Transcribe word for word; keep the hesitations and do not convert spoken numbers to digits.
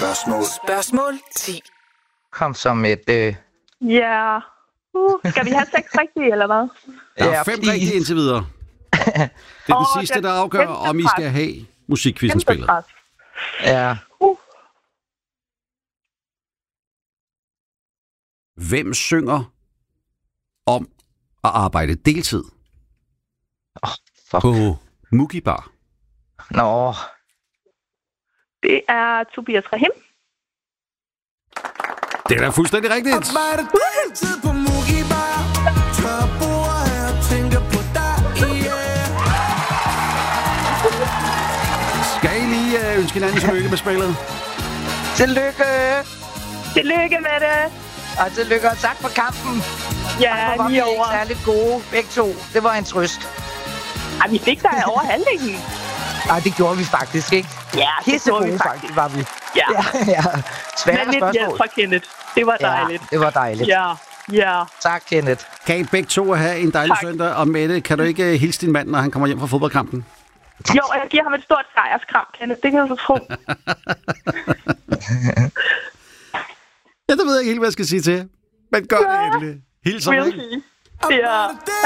Spørgsmål. Spørgsmål ti. Kom som et... Øh... Ja. Uh, skal vi have seks rigtige, eller hvad? Der er Ja, fem fordi- rigtige indtil videre. Det er den Åh, sidste, den- der afgør, den- om I skal have musikquizzen spillet. Kæmpe pres. Ja. Uh. Hvem synger om at arbejde deltid Fuck. på Mugi Bar? Nå. Det er Tobias Rahim. Det er da fuldstændig rigtigt. Arbejde deltid på Mugi Bar. Tør bord her, tænker på dig, yeah. Skal I lige øh, ønske hinanden tillykke med spillet? Tillykke. Tillykke med det. Og tillykke, og tak for kampen. Ja, Og hvor var vi lige ikke over. særligt gode, begge to. Det var en trøst. Ej, vi fik dig over halvdelen. Nej, det gjorde vi faktisk ikke. Ja, det Pisse gjorde vi gode faktisk. faktisk var vi. Ja, Ja, ja. Svære men lidt hjælp spørgsmål. fra Kenneth. Det var dejligt. Ja, det var dejligt. Ja, ja. Tak, Kenneth. Kan I begge to have en dejlig Tak. søndag? Og Mette, kan du ikke øh, hilse din mand, når han kommer hjem fra fodboldkampen? Jo, jeg giver ham et stort sejrskram, Kenneth. Det kan du så tro. Ja, det ved jeg ikke helt, hvad jeg skal sige til. Men gør det endelig. Hils ham, Vil ikke? sige. Ja.